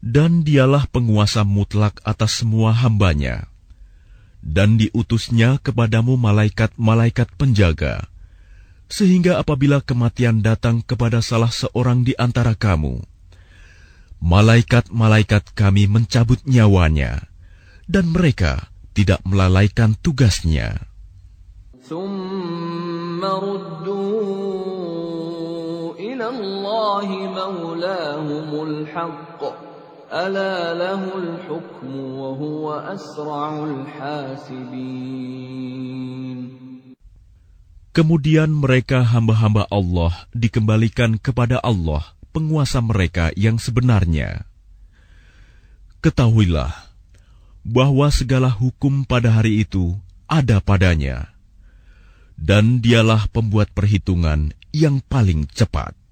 Dan dialah penguasa mutlak atas semua hambanya. Dan diutusnya kepadamu malaikat-malaikat penjaga, sehingga apabila kematian datang kepada salah seorang di antara kamu, malaikat-malaikat kami mencabut nyawanya, dan mereka tidak melalaikan tugasnya. ثُمَّ رُدُّوا إِلَى اللَّهِ مَوْلَاهُمُ الْحَقِّ أَلَا لَهُ الْحُكْمُ وَهُوَ أَسْرَعُ الْحَاسِبِينَ. Kemudian mereka hamba-hamba Allah dikembalikan kepada Allah, penguasa mereka yang sebenarnya. Ketahuilah bahwa segala hukum pada hari itu ada padanya, dan dialah pembuat perhitungan yang paling cepat.